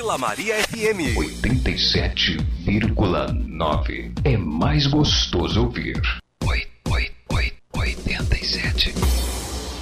Vila Maria FM 87,9. É mais gostoso ouvir.